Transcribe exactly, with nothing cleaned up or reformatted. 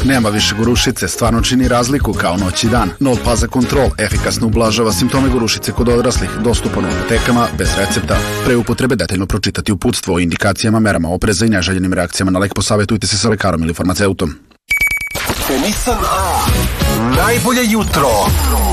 Nema više gorušice, stvarno čini razliku kao noć i dan. Nol Paza Control efikasno ublažava simptome gorušice kod odraslih, dostupan u apotekama bez recepta. Pre upotrebe detaljno pročitati uputstvo o indikacijama, merama opreza i neželjenim reakcijama na lek. Posavetujte se sa lekarom ili farmaceutom. Nissan A. Najbolje jutro.